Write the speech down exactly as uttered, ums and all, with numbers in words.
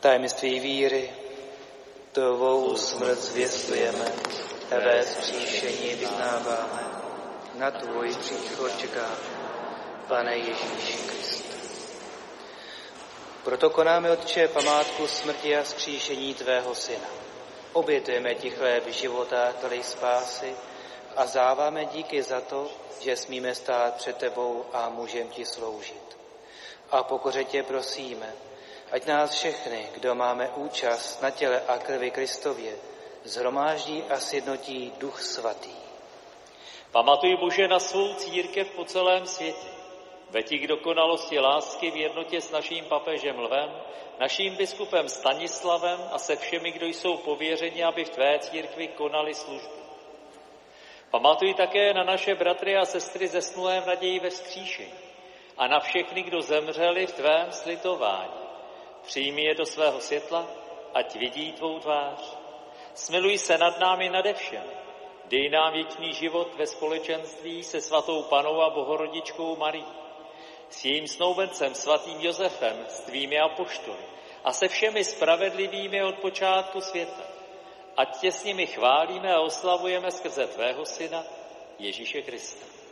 Tajemství víry, tvou smrt zvěstujeme, tvé vzkříšení vyznáváme, na tvůj příchod čekáme, Pane Ježíši Kriste. Proto konáme, Otče, památku smrti a vzkříšení tvého Syna. Obětujeme ti chléb života, talej spásy a záváme díky za to, že smíme stát před tebou a můžeme ti sloužit. A pokoře tě prosíme, ať nás všechny, kdo máme účast na těle a krvi Kristově, shromáždí a sjednotí Duch Svatý. Pamatuj, Bože, na svou církev po celém světě. Veď k dokonalosti lásky v jednotě s naším papežem Lvem, naším biskupem Stanislavem a se všemi, kdo jsou pověřeni, aby v tvé církvi konali službu. Pamatuj také na naše bratry a sestry zesnulé v naději ve vzkříšení a na všechny, kdo zemřeli v tvém slitování. Přijmi je do svého světla, ať vidí tvou tvář. Smiluj se nad námi nade všemi. Dej nám věčný život ve společenství se svatou Pannou a Bohorodičkou Marií, s jejím snoubencem svatým Josefem, s tvými apoštoly a se všemi spravedlivými od počátku světa. Ať tě s nimi chválíme a oslavujeme skrze tvého Syna, Ježíše Krista.